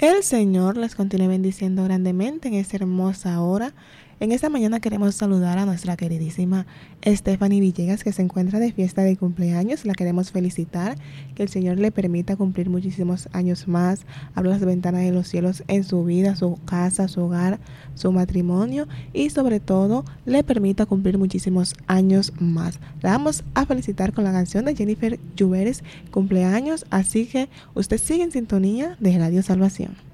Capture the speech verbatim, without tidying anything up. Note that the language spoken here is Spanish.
El Señor les continúe bendiciendo grandemente en esta hermosa hora. En esta mañana queremos saludar a nuestra queridísima Stephanie Villegas, que se encuentra de fiesta de cumpleaños. La queremos felicitar, que el Señor le permita cumplir muchísimos años más. Abra las ventanas de los cielos en su vida, su casa, su hogar, su matrimonio y sobre todo le permita cumplir muchísimos años más. La vamos a felicitar con la canción de Jennifer Lluveres, cumpleaños, así que usted sigue en sintonía de Radio Salvación.